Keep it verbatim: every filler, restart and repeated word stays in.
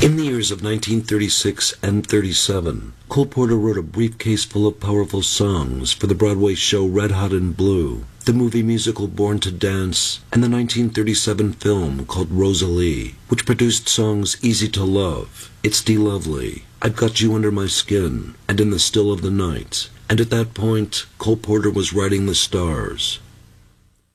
In the years of nineteen thirty-six and thirty-seven, Cole Porter wrote a briefcase full of powerful songs for the Broadway show Red Hot and Blue, the movie musical Born to Dance, and the nineteen thirty-seven film called Rosalie, which produced songs Easy to Love, It's De Lovely, I've Got You Under My Skin, and In the Still of the Night. And at that point, Cole Porter was writing the stars.